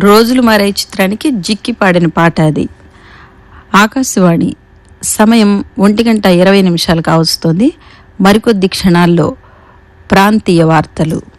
రోజులు మారే చిత్రానికి జిక్కి పాడిన పాట అది. ఆకాశవాణి సమయం 1:20 కావస్తోంది. మరికొద్ది క్షణాల్లో ప్రాంతీయ వార్తలు.